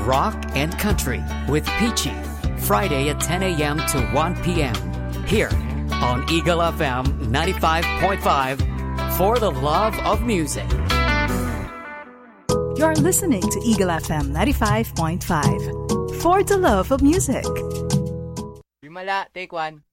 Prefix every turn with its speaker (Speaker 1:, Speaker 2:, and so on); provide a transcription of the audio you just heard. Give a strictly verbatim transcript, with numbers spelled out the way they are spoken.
Speaker 1: rock and country with Peachy. Friday at ten a.m. to one p.m. here on Eagle F M ninety-five point five for the love of music.
Speaker 2: You're listening to Eagle F M ninety-five point five for the love of music.
Speaker 3: Bimala, take one.